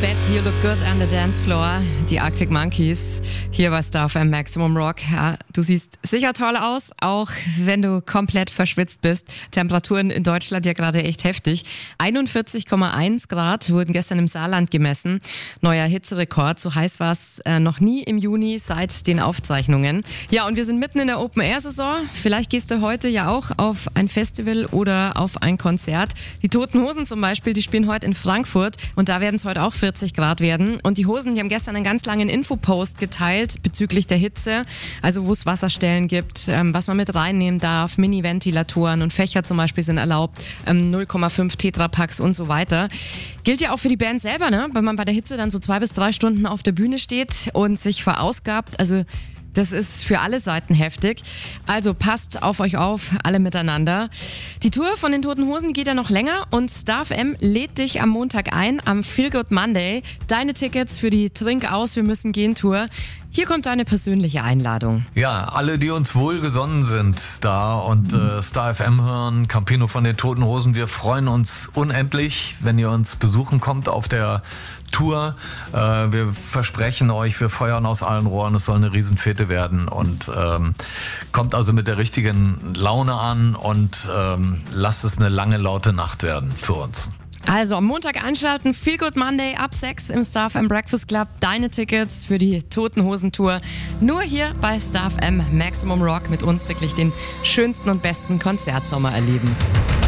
Bet You Look Good on the Dance Floor, die Arctic Monkeys, hier bei Star FM Maximum Rock. Ja, du siehst sicher toll aus, auch wenn du komplett verschwitzt bist. Temperaturen in Deutschland ja gerade echt heftig. 41,1 Grad wurden gestern im Saarland gemessen. Neuer Hitzerekord, so heiß war es noch nie im Juni seit den Aufzeichnungen. Ja, und wir sind mitten in der Open-Air-Saison. Vielleicht gehst du heute ja auch auf ein Festival oder auf ein Konzert. Die Toten Hosen zum Beispiel, die spielen heute in Frankfurt und da werden es heute auch 40 Grad werden. Und die Hosen, die haben gestern einen ganz langen Infopost geteilt bezüglich der Hitze, also wo es Wasserstellen gibt, was man mit reinnehmen darf, Mini-Ventilatoren und Fächer zum Beispiel sind erlaubt, 0,5 Tetrapacks und so weiter. Gilt ja auch für die Band selber, ne? Wenn man bei der Hitze dann so 2 bis 3 Stunden auf der Bühne steht und sich verausgabt, also das ist für alle Seiten heftig. Also passt auf euch auf, alle miteinander. Die Tour von den Toten Hosen geht ja noch länger und Star FM lädt dich am Montag ein, am Feel Good Monday. Deine Tickets für die Trink aus, wir müssen gehen Tour. Hier kommt deine persönliche Einladung. Ja, alle, die uns wohlgesonnen sind da und Star FM hören, Campino von den Toten Hosen, wir freuen uns unendlich, wenn ihr uns besuchen kommt auf der Tour. Wir versprechen euch, wir feuern aus allen Rohren, es soll eine Riesenfete werden und kommt also mit der richtigen Laune an und lasst es eine lange, laute Nacht werden für uns. Also am Montag einschalten, Feel Good Monday ab 6 im Star FM Breakfast Club. Deine Tickets für die Toten Hosen Tour. Nur hier bei Star FM Maximum Rock mit uns wirklich den schönsten und besten Konzertsommer erleben.